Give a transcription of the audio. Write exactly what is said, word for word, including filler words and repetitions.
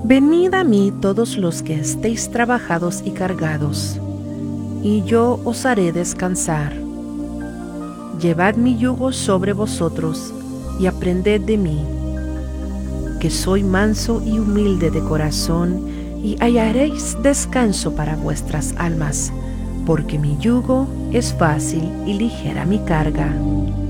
Venid a mí todos los que estéis trabajados y cargados, y yo os haré descansar. Llevad mi yugo sobre vosotros y aprended de mí, que soy manso y humilde de corazón, y hallaréis descanso para vuestras almas, porque mi yugo es fácil y ligera mi carga.